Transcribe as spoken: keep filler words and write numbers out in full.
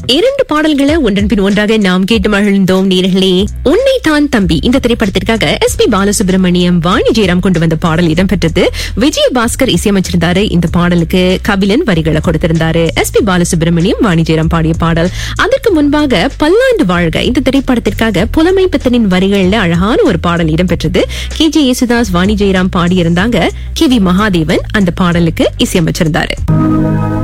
இரண்டு பாடல்களை ஒன்றன் பின் ஒன்றாக நாம் கேட்டு மகிழ்ந்தோம் நேர்களே. உன்னை தான் தம்பி இந்த திரைப்படத்திற்காக எஸ் பி பாலசுப்ரமணியம், வாணி ஜெயராம் கொண்டு வந்த பாடல் இடம்பெற்றது. விஜயபாஸ்கர் இசையமைச்சிருந்தாரு. இந்த பாடலுக்கு கபிலன் வரிகளை கொடுத்திருந்தாரு. எஸ் பி பாலசுப்ரமணியம், வாணி ஜெயராம் பாடிய பாடல். அதற்கு முன்பாக பல்லாண்டு வாழ்க இந்த திரைப்படத்திற்காக புலமை பித்தனின் வரிகள்ல அழகான ஒரு பாடல் இடம்பெற்றது. K J Yesudas, Vani Jayaram பாடியிருந்தாங்க. K V Mahadevan அந்த பாடலுக்கு இசையமைச்சிருந்தாரு.